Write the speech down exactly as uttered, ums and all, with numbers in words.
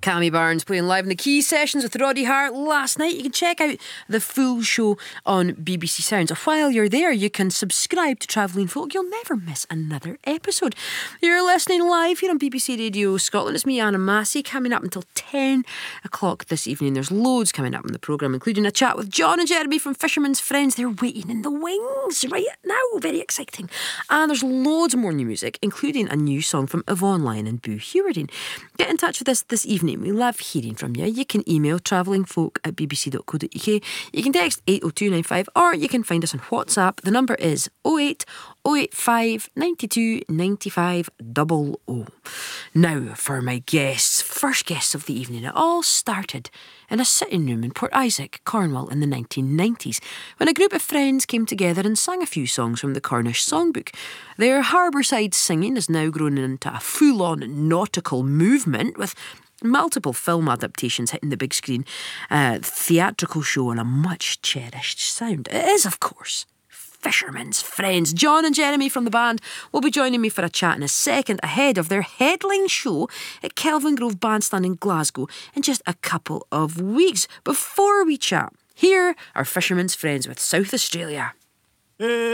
Cammy Barnes playing live in the Key Sessions with Roddy Hart last night. You can check out the full show on B B C Sounds. While you're there, you can subscribe to Travelling Folk. You'll never miss another episode. You're listening live here on B B C Radio Scotland. It's me, Anna Massey, coming up until ten o'clock this evening. There's loads coming up in the programme, including a chat with John and Jeremy from Fisherman's Friends. They're waiting in the wings right now. Very exciting. And there's loads more new music, including a new song from Yvonne Lyon and Boo Hewardine. Get in touch with us this evening. We love hearing from you. You can email travellingfolk at b b c dot co dot u k. You can text eight oh two nine five, or you can find us on WhatsApp. The number is oh eight oh eight five nine two nine five double oh. Now for my guests. First guests of the evening. It all started in a sitting room in Port Isaac, Cornwall in the nineteen nineties, when a group of friends came together and sang a few songs from the Cornish Songbook. Their harbourside singing has now grown into a full-on nautical movement, with multiple film adaptations hitting the big screen, a theatrical show, and a much cherished sound. It is, of course, Fisherman's Friends. John and Jeremy from the band will be joining me for a chat in a second ahead of their headline show at Kelvingrove Bandstand in Glasgow in just a couple of weeks. Before we chat, here are Fisherman's Friends with South Australia.